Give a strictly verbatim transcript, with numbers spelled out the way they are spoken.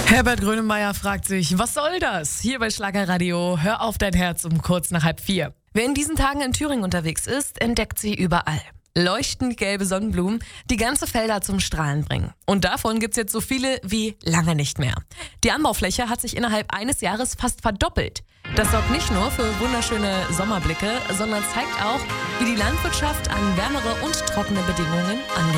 Herbert Grönemeyer fragt sich, was soll das? Hier bei Schlagerradio, hör auf dein Herz um kurz nach halb vier. Wer in diesen Tagen in Thüringen unterwegs ist, entdeckt sie überall. Leuchtend gelbe Sonnenblumen, die ganze Felder zum Strahlen bringen. Und davon gibt's jetzt so viele wie lange nicht mehr. Die Anbaufläche hat sich innerhalb eines Jahres fast verdoppelt. Das sorgt nicht nur für wunderschöne Sommerblicke, sondern zeigt auch, wie die Landwirtschaft an wärmere und trockene Bedingungen angepasst